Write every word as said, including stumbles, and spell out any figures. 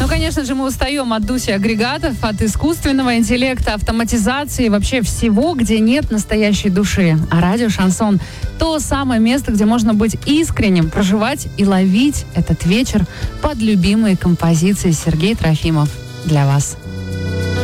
Ну, конечно же, мы устаем от дуси агрегатов, от искусственного интеллекта, автоматизации, вообще всего, где нет настоящей души. А радио «Шансон» — то самое место, где можно быть искренним, проживать и ловить этот вечер под любимые композиции. Сергей Трофимов для вас.